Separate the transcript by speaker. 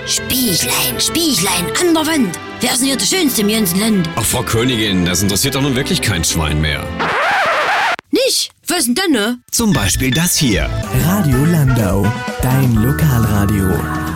Speaker 1: Spieglein, Spieglein an der Wand. Wer ist denn hier der Schönste im ganzen Land?
Speaker 2: Ach, Frau Königin, das interessiert doch nun wirklich kein Schwein mehr.
Speaker 1: Nicht? Was denn, ne?
Speaker 2: Zum Beispiel das hier.
Speaker 3: Radio Landau, dein Lokalradio.